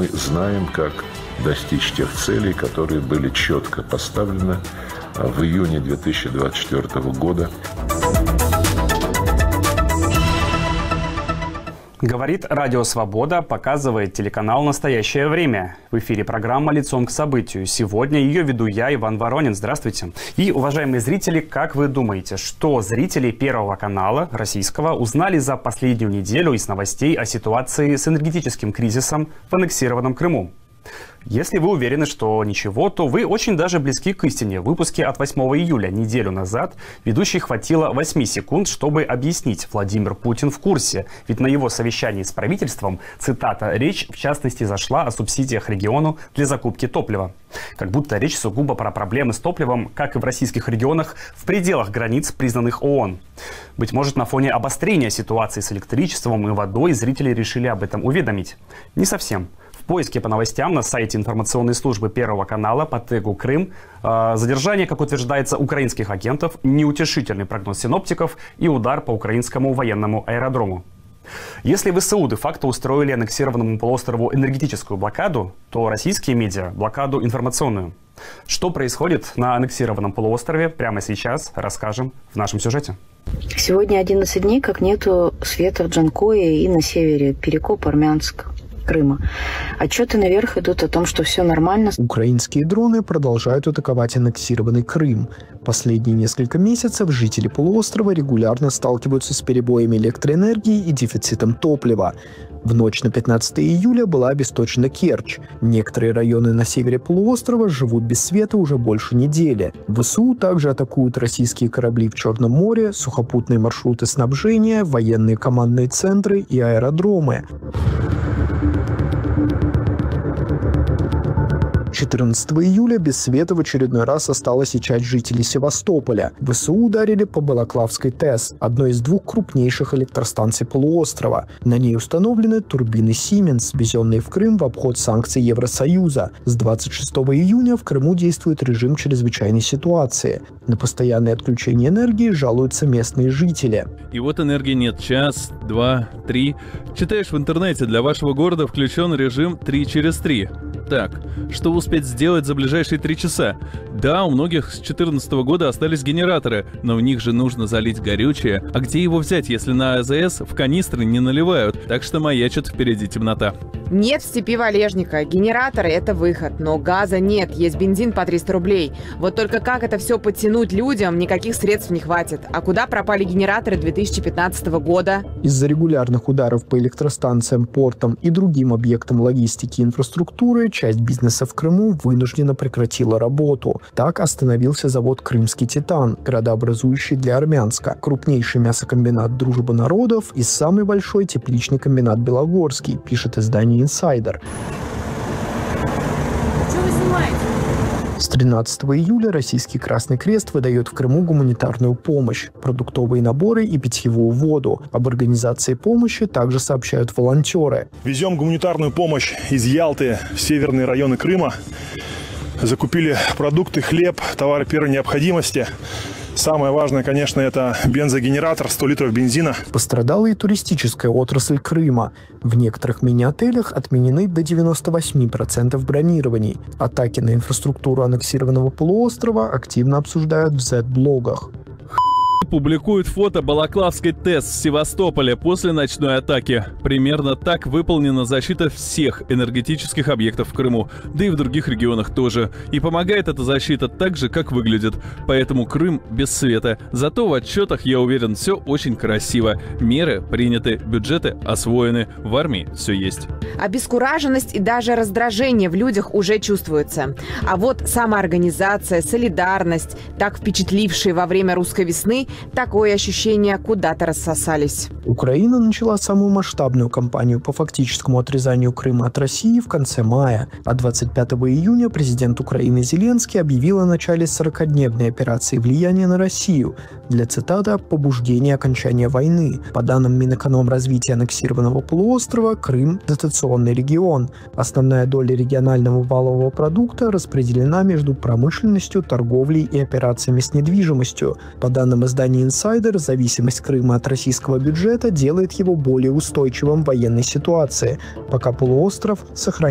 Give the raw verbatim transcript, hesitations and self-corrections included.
мы знаем, как достичь тех целей, которые были четко поставлены в июне две тысячи двадцать четвёртого года. Говорит Радио Свобода, показывает телеканал «Настоящее время». В эфире программа «Лицом к событию». Сегодня ее веду я, Иван Воронин. Здравствуйте. И, уважаемые зрители, как вы думаете, что зрители Первого канала российского узнали за последнюю неделю из новостей о ситуации с энергетическим кризисом в аннексированном Крыму? Если вы уверены, что ничего, то вы очень даже близки к истине. В выпуске от восьмого июля, неделю назад, ведущей хватило восьми секунд, чтобы объяснить: Владимир Путин в курсе. Ведь на его совещании с правительством, цитата, речь в частности зашла о субсидиях региону для закупки топлива. Как будто речь сугубо про проблемы с топливом, как и в российских регионах, в пределах границ, признанных ООН. Быть может, на фоне обострения ситуации с электричеством и водой зрители решили об этом уведомить. Не совсем. В поиске по новостям на сайте информационной службы Первого канала по тегу «Крым» э, задержание, как утверждается, украинских агентов, неутешительный прогноз синоптиков и удар по украинскому военному аэродрому. Если ВСУ де-факто устроили аннексированному полуострову энергетическую блокаду, то российские медиа – блокаду информационную. Что происходит на аннексированном полуострове прямо сейчас, расскажем в нашем сюжете. Сегодня одиннадцать дней, как нету света в Джанкое и на севере, Перекоп, Армянск, Крыма. Отчеты наверх идут о том, что все нормально. Украинские дроны продолжают атаковать аннексированный Крым. Последние несколько месяцев жители полуострова регулярно сталкиваются с перебоями электроэнергии и дефицитом топлива. В ночь на пятнадцатое июля была обесточена Керчь. Некоторые районы на севере полуострова живут без света уже больше недели. ВСУ также атакуют российские корабли в Черном море, сухопутные маршруты снабжения, военные командные центры и аэродромы. четырнадцатого июля без света в очередной раз осталась и часть жителей Севастополя. ВСУ ударили по Балаклавской ТЭС, одной из двух крупнейших электростанций полуострова. На ней установлены турбины Siemens, ввезенные в Крым в обход санкций Евросоюза. С двадцать шестого июня в Крыму действует режим чрезвычайной ситуации. На постоянное отключение энергии жалуются местные жители. И вот энергии нет час, два, три. Читаешь в интернете, для вашего города включен режим три через три. Так, что успеть сделать за ближайшие три часа? Да, у многих с две тысячи четырнадцатого года остались генераторы, но в них же нужно залить горючее. А где его взять, если на АЗС в канистры не наливают? Так что маячит впереди темнота. Нет в степи Валежника. Генераторы – это выход, но газа нет, есть бензин по триста рублей. Вот только как это все подтянуть людям, никаких средств не хватит. А куда пропали генераторы две тысячи пятнадцатого года? Из-за регулярных ударов по электростанциям, портам и другим объектам логистики и инфраструктуры часть бизнеса в Крыму вынуждена прекратила работу. Так остановился завод «Крымский Титан», градообразующий для Армянска, крупнейший мясокомбинат «Дружба народов» и самый большой тепличный комбинат «Белогорский», пишет издание «Инсайдер». Что вы снимаете? С тринадцатого июля Российский Красный Крест выдает в Крыму гуманитарную помощь, продуктовые наборы и питьевую воду. Об организации помощи также сообщают волонтеры. Везем гуманитарную помощь из Ялты в северные районы Крыма. Закупили продукты, хлеб, товары первой необходимости. Самое важное, конечно, это бензогенератор, сто литров бензина. Пострадала и туристическая отрасль Крыма. В некоторых мини-отелях отменены до девяноста восьми процентов бронирований. Атаки на инфраструктуру аннексированного полуострова активно обсуждают в зет-блогах. Публикует фото Балаклавской ТЭС в Севастополе после ночной атаки. Примерно так выполнена защита всех энергетических объектов в Крыму, да и в других регионах тоже. И помогает эта защита так же, как выглядит. Поэтому Крым без света. Зато в отчетах, я уверен, все очень красиво. Меры приняты, бюджеты освоены, в армии все есть. Обескураженность и даже раздражение в людях уже чувствуется. А вот самоорганизация, солидарность, так впечатлившие во время русской весны, такое ощущение куда-то рассосались. Украина начала самую масштабную кампанию по фактическому отрезанию Крыма от России в конце мая. А двадцать пятого июня президент Украины Зеленский объявил о начале сорокадневной операции влияния на Россию для, цитата, «побуждения окончания войны». По данным Минэкономразвития аннексированного полуострова, Крым – дотационный регион. Основная доля регионального валового продукта распределена между промышленностью, торговлей и операциями с недвижимостью. По данным издания «Инсайдер», зависимость Крыма от российского бюджета делает его более устойчивым в военной ситуации, пока полуостров сохраняет